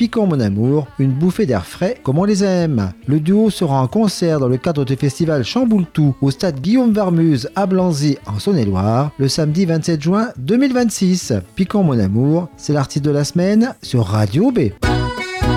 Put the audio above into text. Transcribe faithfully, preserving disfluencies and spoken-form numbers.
Piquant mon amour, une bouffée d'air frais comme on les aime. Le duo sera en concert dans le cadre du festival Chamboultou au stade Guillaume Varmuse à Blanzy en Saône-et-Loire le samedi vingt-sept juin deux mille vingt-six. Piquant mon amour, c'est l'artiste de la semaine sur Radio B.